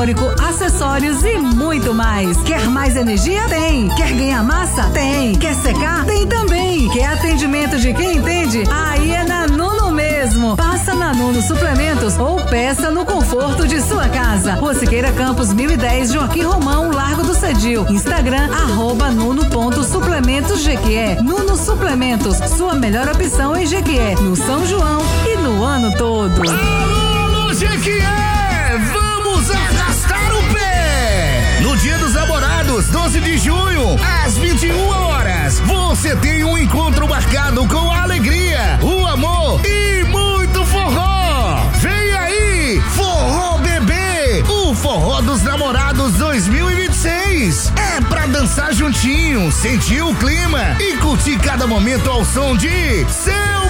eletrônico, acessórios e muito mais. Quer mais energia? Tem. Quer ganhar massa? Tem. Quer secar? Tem também. Quer atendimento de quem entende? Aí é na Nuno mesmo. Passa na Nuno Suplementos ou peça no conforto de sua casa. Rua Siqueira Campos 1010, Joaquim Romão, Largo do Cedil. Instagram @nuno.suplementosGQE. Nuno Suplementos, sua melhor opção em Jequié, no São João e no ano todo. Alô, Jequié! Vamos arrastar o pé! No Dia dos Namorados, 12 de junho, às 21 horas, você tem um encontro marcado com a alegria, o amor e muito forró. Vem aí, Forró Bebê, o Forró dos Namorados 2026. É pra dançar juntinho, sentir o clima e curtir cada momento ao som de Seu